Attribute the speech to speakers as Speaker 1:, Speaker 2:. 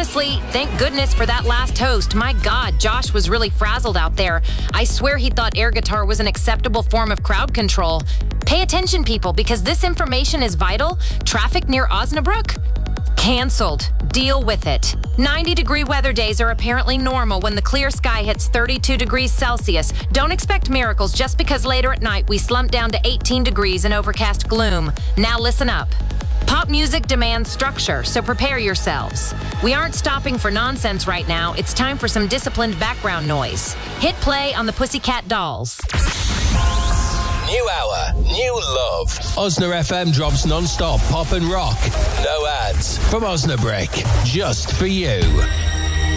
Speaker 1: Honestly, thank goodness for that last host. My God, Josh was really frazzled out there. I swear he thought air guitar was an acceptable form of crowd control. Pay attention, people, because this information is vital. Traffic near Osnabrück? Canceled. Deal with it. 90-degree weather days are apparently normal when the clear sky hits 32 degrees Celsius. Don't expect miracles just because later at night we slump down to 18 degrees in overcast gloom. Now listen up. Pop music demands structure, so prepare yourselves. We aren't stopping for nonsense right now. It's time for some disciplined background noise. Hit play on the Pussycat Dolls.
Speaker 2: New hour, new love. Osna FM drops non-stop pop and rock. No ads from Osnabrück, just for you.